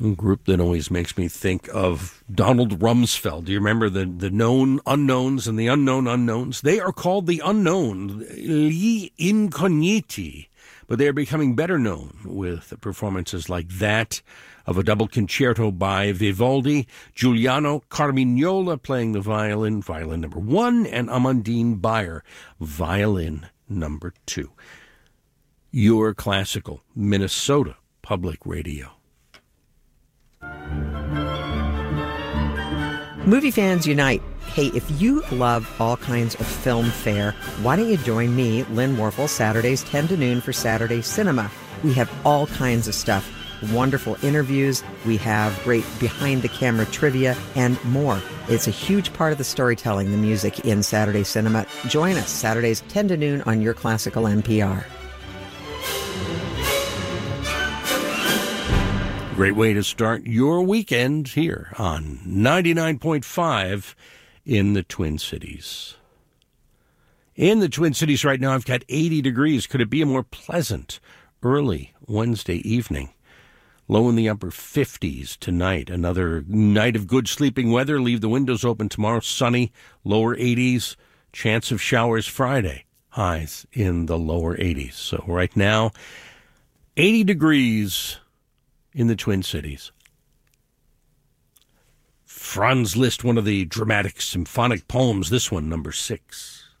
A group that always makes me think of Donald Rumsfeld. Do you remember the known unknowns and the unknown unknowns? They are called the unknown, gli incogniti, but they are becoming better known with performances like that of a double concerto by Vivaldi, Giuliano Carmignola playing the violin, violin number 1, and Amandine Bayer, violin number 2. Your Classical, Minnesota Public Radio. Movie fans unite. Hey, if you love all kinds of film fare, why don't you join me, Lynn Warfel, Saturdays 10 to noon for Saturday Cinema. We have all kinds of stuff. Wonderful interviews. We have great behind-the-camera trivia and more. It's a huge part of the storytelling, the music in Saturday Cinema. Join us Saturdays 10 to noon on Your Classical NPR. Great way to start your weekend here on 99.5 in the Twin Cities. In the Twin Cities right now, I've got 80 degrees. Could it be a more pleasant early Wednesday evening? Low in the upper 50s tonight. Another night of good sleeping weather. Leave the windows open tomorrow. Sunny, lower 80s. Chance of showers Friday. Highs in the lower 80s. So right now, 80 degrees in the Twin Cities. Franz Liszt, one of the dramatic symphonic poems. This one, number 6.